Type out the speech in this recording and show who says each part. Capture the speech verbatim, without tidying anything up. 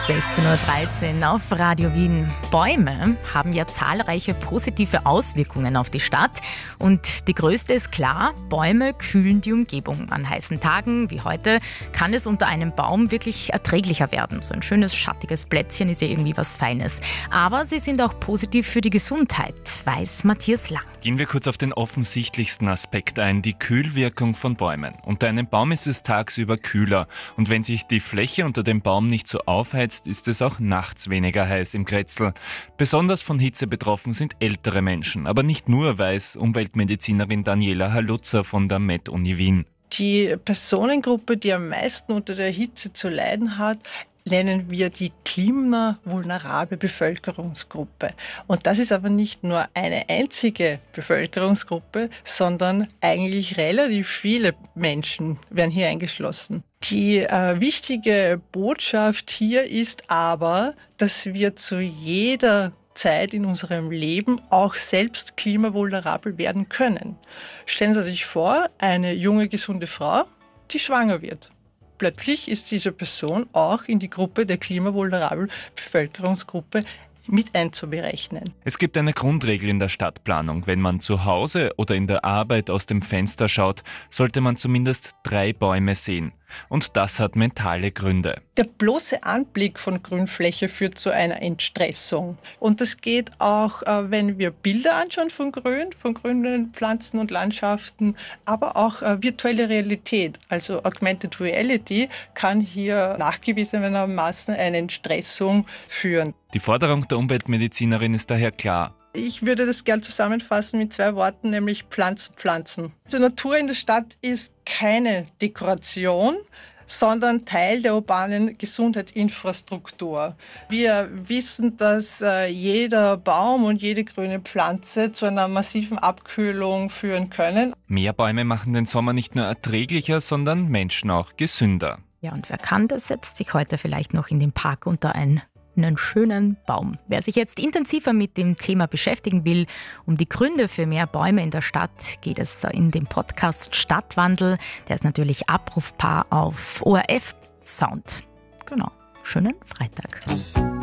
Speaker 1: sechzehn Uhr dreizehn auf Radio Wien. Bäume haben ja zahlreiche positive Auswirkungen auf die Stadt. Und die größte ist klar, Bäume kühlen die Umgebung. An heißen Tagen wie heute kann es unter einem Baum wirklich erträglicher werden. So ein schönes, schattiges Plätzchen ist ja irgendwie was Feines. Aber sie sind auch positiv für die Gesundheit, weiß Matthias Lang.
Speaker 2: Gehen wir kurz auf den offensichtlichsten Aspekt ein, die Kühlwirkung von Bäumen. Unter einem Baum ist es tagsüber kühler. Und wenn sich die Fläche unter dem Baum nicht so aufheizt, ist es auch nachts weniger heiß im Kretzel. Besonders von Hitze betroffen sind ältere Menschen. Aber nicht nur, weiß Umweltmedizinerin Daniela Halutzer von der Med-Uni Wien.
Speaker 3: Die Personengruppe, die am meisten unter der Hitze zu leiden hat, nennen wir die klimavulnerable Bevölkerungsgruppe. Und das ist aber nicht nur eine einzige Bevölkerungsgruppe, sondern eigentlich relativ viele Menschen werden hier eingeschlossen. Die äh, wichtige Botschaft hier ist aber, dass wir zu jeder Zeit in unserem Leben auch selbst klimavulnerabel werden können. Stellen Sie sich vor, eine junge, gesunde Frau, die schwanger wird. Plötzlich ist diese Person auch in die Gruppe der klimavulnerablen Bevölkerungsgruppe mit einzuberechnen.
Speaker 2: Es gibt eine Grundregel in der Stadtplanung. Wenn man zu Hause oder in der Arbeit aus dem Fenster schaut, sollte man zumindest drei Bäume sehen. Und das hat mentale Gründe.
Speaker 3: Der bloße Anblick von Grünfläche führt zu einer Entstressung. Und das geht auch, wenn wir Bilder anschauen von Grün, von grünen Pflanzen und Landschaften, aber auch virtuelle Realität, also Augmented Reality, kann hier nachgewiesenermaßen eine Entstressung führen.
Speaker 2: Die Forderung der Umweltmedizinerin ist daher klar.
Speaker 3: Ich würde das gern zusammenfassen mit zwei Worten, nämlich Pflanzen, Pflanzen. Die Natur in der Stadt ist keine Dekoration, sondern Teil der urbanen Gesundheitsinfrastruktur. Wir wissen, dass äh, jeder Baum und jede grüne Pflanze zu einer massiven Abkühlung führen können.
Speaker 2: Mehr Bäume machen den Sommer nicht nur erträglicher, sondern Menschen auch gesünder.
Speaker 1: Ja, und wer kann, der setzt sich heute vielleicht noch in den Park unter ein einen schönen Baum. Wer sich jetzt intensiver mit dem Thema beschäftigen will, um die Gründe für mehr Bäume in der Stadt, geht es in dem Podcast Stadtwandel. Der ist natürlich abrufbar auf O R F Sound. Genau. Schönen Freitag.